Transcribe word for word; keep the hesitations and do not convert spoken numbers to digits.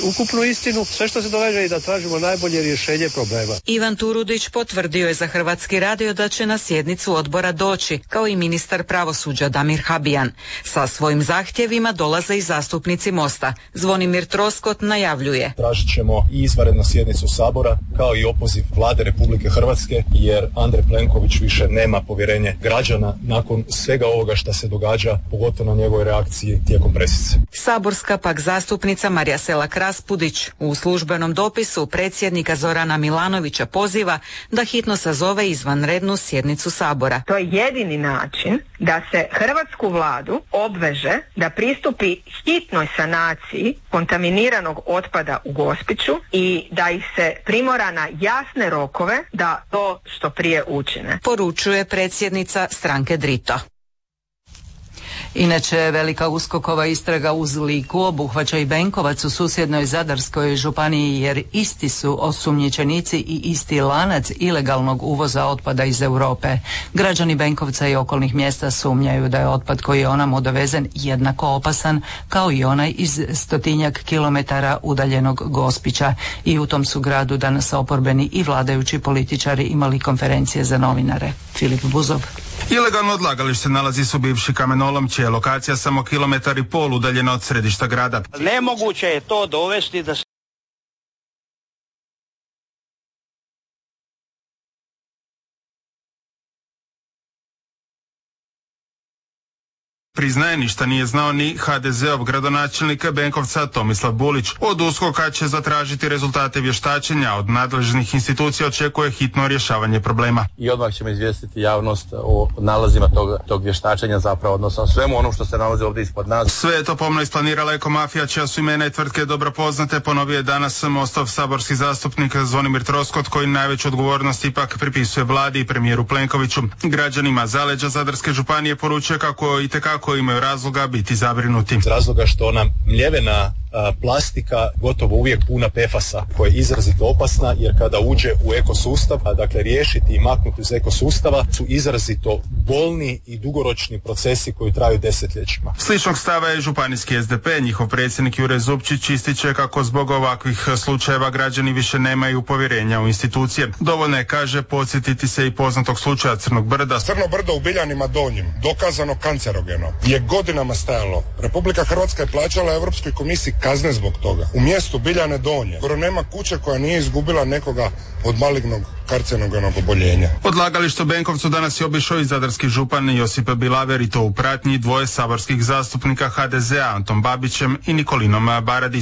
ukupnu istinu, sve što se događa i da tražimo najbolje rješenje problema. Ivan Turudić potvrdio je za Hrvatski radio da će na sjednicu odbora doći, kao i ministar pravosuđa Damir Habijan. Sa svojim zahtjevima dolaze i zastupnici Mosta. Zvonimir Troskot najavljuje. Tražit ćemo i izvanrednu sjednicu Sabora, kao i opoziv Vlade Republike Hrvatske, jer Andrej Plenković više nema povjerenje građana nakon svega ovoga što se događa, pogotovo na njegovoj reakciji tijekom presice. Saborska pak zastupnica Marija Selak Raspudić u službenom dopisu predsjednika Zorana Milanovića poziva da hitno sazove izvanrednu sjednicu Sabora. To je jedini način da se hrvatsku vladu obveže da pristupi hitnoj sanaciji kontaminiranog otpada u Gospiću i da ih se primora na jasne rokove da to što prije učine. Poručuje predsjednica stranke Drito. Inače, velika uskokova istraga uz Liku obuhvaća i Benkovac u susjednoj Zadarskoj županiji, jer isti su osumnjičenici i isti lanac ilegalnog uvoza otpada iz Europe. Građani Benkovca i okolnih mjesta sumnjaju da je otpad koji je onamo dovezen jednako opasan kao i onaj iz stotinjak kilometara udaljenog Gospića. I u tom su gradu danas oporbeni i vladajući političari imali konferencije za novinare. Filip Buzov. Ilegalno odlagalište nalazi se u bivši kamenolom, čija je lokacija samo kilometar i pol udaljena od središta grada. Nemoguće je to dovesti da se priznaje, ništa nije znao ni ha de zeov gradonačelnik Benkovca Tomislav Bulić. Od USKOK-a će zatražiti rezultate vještačenja, od nadležnih institucija očekuje hitno rješavanje problema. I odmah ćemo izvijestiti javnost o nalazima tog, tog vještačenja, zapravo, odnosno svemu onom što se nalazi ovdje ispod nas. Sve je to pomno isplanirala ekomafija, čija su imena i tvrtke dobro poznate, ponovio je danas Mostov saborski zastupnik Zvonimir Troskot, koji najveću odgovornost ipak pripisuje vladi i premijeru Plenkoviću. Građanima zaleđa Zadarske županije poručuje kako itekako koji imaju razloga biti zabrinuti. Iz razloga što nam mljevena a, plastika gotovo uvijek puna P F A S-a, koja je izrazito opasna, jer kada uđe u ekosustav, a dakle riješiti i maknuti iz ekosustava, su izrazito bolni i dugoročni procesi koji traju desetljećima. Sličnog stava je županijski es de pe. Njihov predsjednik Jure Zupčić ističe kako zbog ovakvih slučajeva građani više nemaju povjerenja u institucije. Dovoljno je, kaže, podsjetiti se i poznatog slučaja Crnog brda. Crno brdo u Biljanima Donjim, dokazano kancerogeno, je godinama stajalo. Republika Hrvatska je plaćala Europskoj komisiji kazne zbog toga. U mjestu Biljane Donje skoro nema kuće koja nije izgubila nekoga od malignog karcinogenog oboljenja. Odlagalište u Benkovcu danas je obišao i zadarski župan Josip Bilaver, i to u pratnji dvoje saborskih zastupnika ha de zea, Antom Babićem i Nikolinom Baradić.